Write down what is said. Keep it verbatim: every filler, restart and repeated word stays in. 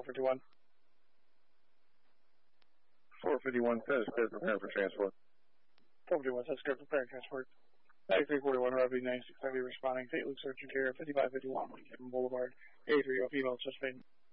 fifty-one. four fifty-one, set is clear, prepare for transport. four fifty-one, set is clear, prepare transport. ninety-three forty-one, Robbie ninety-six heavy responding, Saint Luke search and care, fifty-five fifty-one, Kevin Boulevard, A three, female suspect.